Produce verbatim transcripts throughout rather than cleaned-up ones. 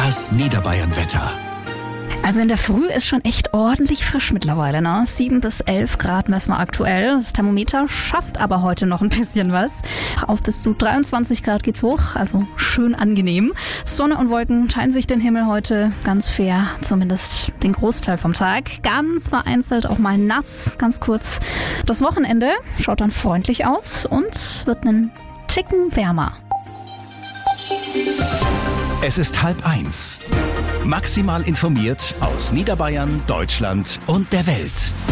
Das Niederbayern-Wetter. Also in der Früh ist schon echt ordentlich frisch mittlerweile, ne? sieben bis elf Grad messen wir aktuell. Das Thermometer schafft aber heute noch ein bisschen was. Auf bis zu dreiundzwanzig Grad geht's hoch, also schön angenehm. Sonne und Wolken teilen sich den Himmel heute ganz fair, zumindest den Großteil vom Tag. Ganz vereinzelt auch mal nass, ganz kurz. Das Wochenende schaut dann freundlich aus und wird einen Ticken wärmer. Es ist halb eins. Maximal informiert aus Niederbayern, Deutschland und der Welt.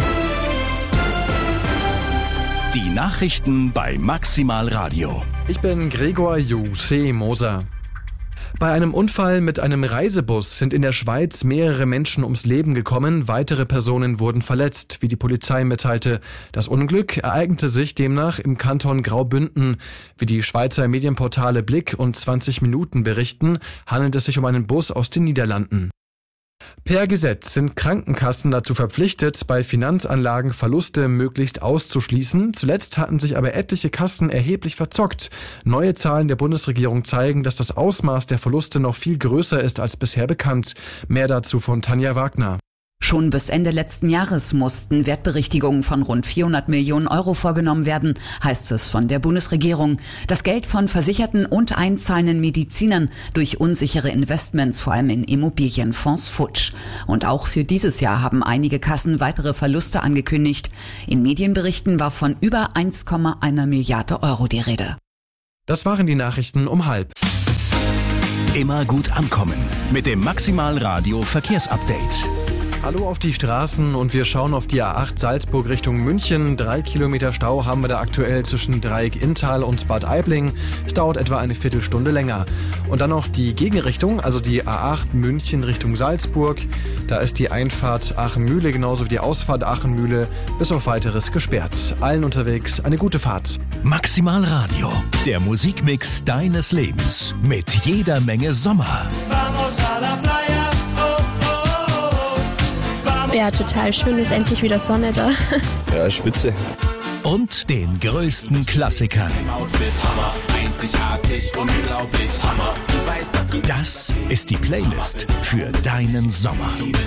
Die Nachrichten bei Maximal Radio. Ich bin Gregor Juse Moser. Bei einem Unfall mit einem Reisebus sind in der Schweiz mehrere Menschen ums Leben gekommen. Weitere Personen wurden verletzt, wie die Polizei mitteilte. Das Unglück ereignete sich demnach im Kanton Graubünden. Wie die Schweizer Medienportale Blick und zwanzig Minuten berichten, handelt es sich um einen Bus aus den Niederlanden. Per Gesetz sind Krankenkassen dazu verpflichtet, bei Finanzanlagen Verluste möglichst auszuschließen. Zuletzt hatten sich aber etliche Kassen erheblich verzockt. Neue Zahlen der Bundesregierung zeigen, dass das Ausmaß der Verluste noch viel größer ist als bisher bekannt. Mehr dazu von Tanja Wagner. Schon bis Ende letzten Jahres mussten Wertberichtigungen von rund vierhundert Millionen Euro vorgenommen werden, heißt es von der Bundesregierung. Das Geld von Versicherten und einzahlenden Medizinern durch unsichere Investments, vor allem in Immobilienfonds, futsch. Und auch für dieses Jahr haben einige Kassen weitere Verluste angekündigt. In Medienberichten war von über eins Komma eins Milliarde Euro die Rede. Das waren die Nachrichten um halb. Immer gut ankommen mit dem Maximal Radio Verkehrsupdate. Hallo auf die Straßen und wir schauen auf die A acht Salzburg Richtung München. Drei Kilometer Stau haben wir da aktuell zwischen Dreieck Inntal und Bad Aibling. Es dauert etwa eine Viertelstunde länger. Und dann noch die Gegenrichtung, also die A acht München Richtung Salzburg. Da ist die Einfahrt Aachen-Mühle genauso wie die Ausfahrt Aachen-Mühle bis auf Weiteres gesperrt. Allen unterwegs eine gute Fahrt. Maximal Radio, der Musikmix deines Lebens mit jeder Menge Sommer. Ja, total schön, ist endlich wieder Sonne da. Ja, spitze. Und den größten Klassikern. Das ist die Playlist für deinen Sommer.